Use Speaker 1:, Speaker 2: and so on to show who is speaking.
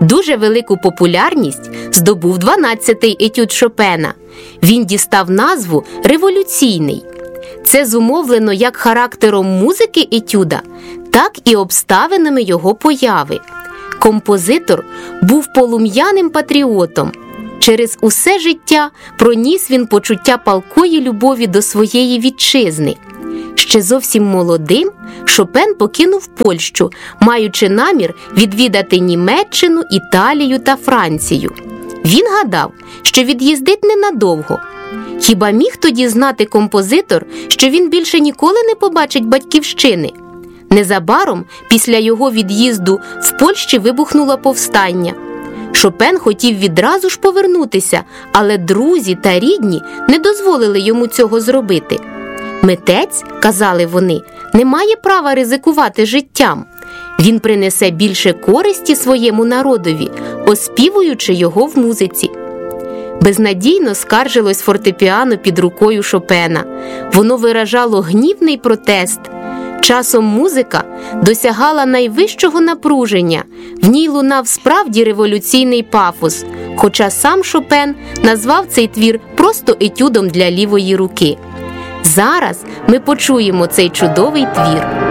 Speaker 1: Дуже велику популярність здобув 12-й етюд Шопена. Він дістав назву «Революційний». Це зумовлено як характером музики етюда, так і обставинами його появи. Композитор був полум'яним патріотом. Через усе життя проніс він почуття палкої любові до своєї вітчизни. Ще зовсім молодим Шопен покинув Польщу, маючи намір відвідати Німеччину, Італію та Францію. Він гадав, що від'їздить ненадовго. Хіба міг тоді знати композитор, що він більше ніколи не побачить батьківщини? Незабаром після його від'їзду в Польщі вибухнуло повстання. Шопен хотів відразу ж повернутися, але друзі та рідні не дозволили йому цього зробити. Митець, казали вони, не має права ризикувати життям. Він принесе більше користі своєму народові, оспівуючи його в музиці. Безнадійно скаржилось фортепіано під рукою Шопена. Воно виражало гнівний протест. Часом музика досягала найвищого напруження, в ній лунав справді революційний пафос, хоча сам Шопен назвав цей твір просто етюдом для лівої руки. Зараз ми почуємо цей чудовий твір.